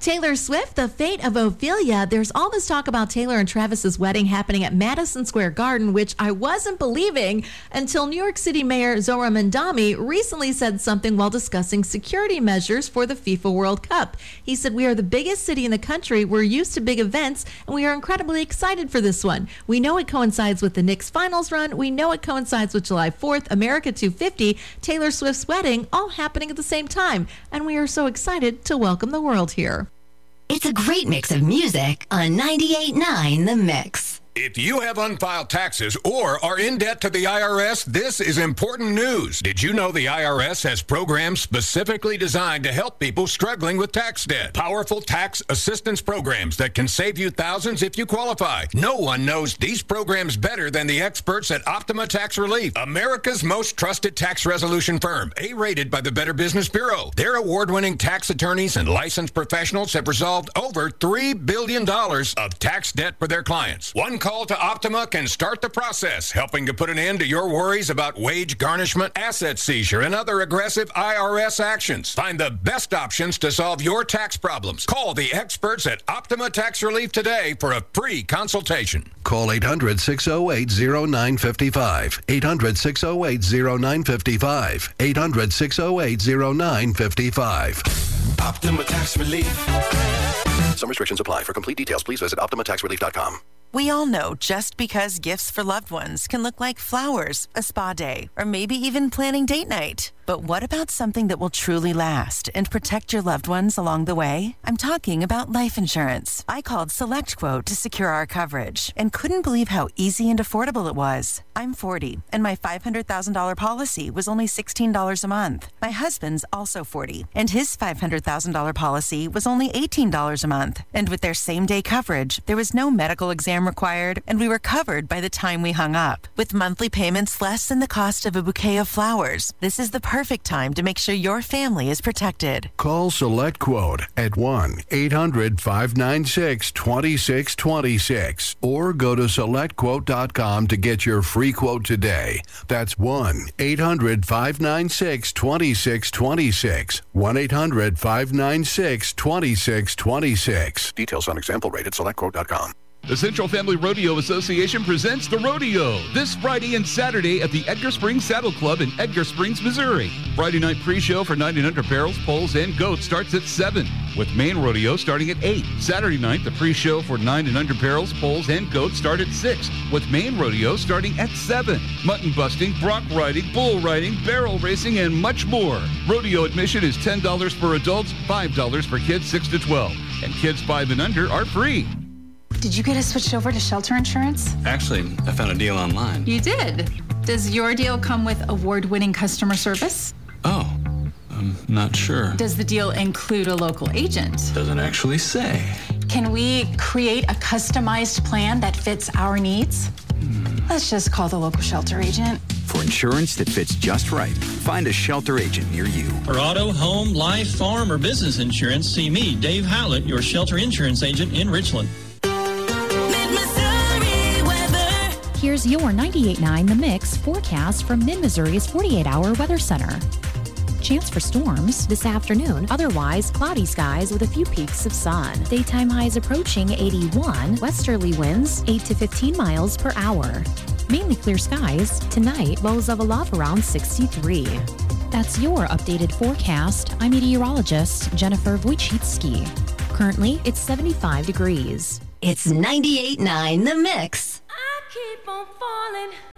Taylor Swift, the fate of Ophelia. There's all this talk about Taylor and Travis's wedding happening at Madison Square Garden, which I wasn't believing until New York City Mayor Zohran Mamdani recently said something while discussing security measures for the FIFA World Cup. He said, "We are the biggest city in the country. We're used to big events, and we are incredibly excited for this one. We know it coincides with the Knicks finals run. We know it coincides with July 4th, America 250, Taylor Swift's wedding, all happening at the same time. And we are so excited to welcome the world here." It's a great mix of music on 98.9 The Mix. If you have unfiled taxes or are in debt to the IRS, this is important news. Did you know the IRS has programs specifically designed to help people struggling with tax debt? Powerful tax assistance programs that can save you thousands if you qualify. No one knows these programs better than the experts at Optima Tax Relief, America's most trusted tax resolution firm, A-rated by the Better Business Bureau. Their award-winning tax attorneys and licensed professionals have resolved over $3 billion of tax debt for their clients. One call to Optima can start the process, helping to put an end to your worries about wage garnishment, asset seizure, and other aggressive IRS actions. Find the best options to solve your tax problems. Call the experts at Optima Tax Relief today for a free consultation. Call 800-608-0955. 800-608-0955. 800-608-0955. Optima Tax Relief. Some restrictions apply. For complete details, please visit OptimaTaxRelief.com. We all know just because gifts for loved ones can look like flowers, a spa day, or maybe even planning date night. But what about something that will truly last and protect your loved ones along the way? I'm talking about life insurance. I called SelectQuote to secure our coverage and couldn't believe how easy and affordable it was. I'm 40, and my $500,000 policy was only $16 a month. My husband's also 40, and his $500,000 policy was only $18 a month. And with their same-day coverage, there was no medical exam required, and we were covered by the time we hung up. With monthly payments less than the cost of a bouquet of flowers, this is the perfect time to make sure your family is protected. Call SelectQuote at 1-800-596-2626 or go to SelectQuote.com to get your free quote today. That's 1-800-596-2626. 1-800-596-2626. Details on example rate at SelectQuote.com. The Central Family Rodeo Association presents the Rodeo this Friday and Saturday at the Edgar Springs Saddle Club in Edgar Springs, Missouri. Friday night pre-show for 900 barrels, poles, and goats starts at 7, with main rodeo starting at 8. Saturday night, the pre-show for 900 barrels, poles, and goats start at 6, with main rodeo starting at 7. Mutton busting, bronc riding, bull riding, barrel racing, and much more. Rodeo admission is $10 for adults, $5 for kids 6 to 12, and kids 5 and under are free. Did you get us switched over to shelter insurance? Actually, I found a deal online. You did? Does your deal come with award-winning customer service? Oh, I'm not sure. Does the deal include a local agent? Doesn't actually say. Can we create a customized plan that fits our needs? Let's just call the local shelter agent. For insurance that fits just right, find a shelter agent near you. For auto, home, life, farm, or business insurance, see me, Dave Howlett, your shelter insurance agent in Richland. Here's your 98.9 The Mix forecast from Mid-Missouri's 48-hour weather center. Chance for storms this afternoon. Otherwise, cloudy skies with a few peaks of sun. Daytime highs approaching 81. Westerly winds 8 to 15 miles per hour. Mainly clear skies. Tonight, lows level off around 63. That's your updated forecast. I'm meteorologist Jennifer Wojcicki. Currently, it's 75 degrees. It's 98.9 The Mix. I keep on falling.